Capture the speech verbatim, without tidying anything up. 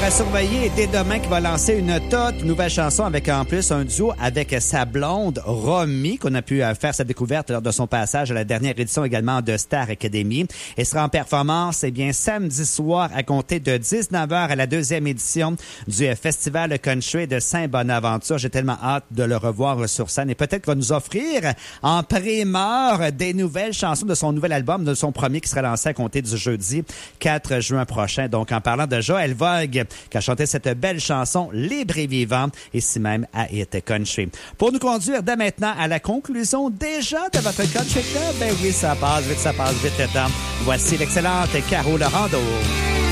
à surveiller dès demain qui va lancer une toute nouvelle chanson avec en plus un duo avec sa blonde Romy qu'on a pu faire sa découverte lors de son passage à la dernière édition également de Star Academy. Et sera en performance eh bien samedi soir à compter de dix-neuf heures à la deuxième édition du Festival Country de Saint-Bonaventure. J'ai tellement hâte de le revoir sur scène et peut-être qu'il va nous offrir en primeur des nouvelles chansons de son nouvel album, de son premier qui sera lancé à compter du jeudi quatre juin prochain. Donc en parlant de Joël Vogue qui a chanté cette belle chanson Libre et vivant, ici même à Hit Country. Pour nous conduire dès maintenant à la conclusion déjà de votre Country Club, ben oui, ça passe vite, ça passe vite le temps. Voici l'excellente Caro Laurando.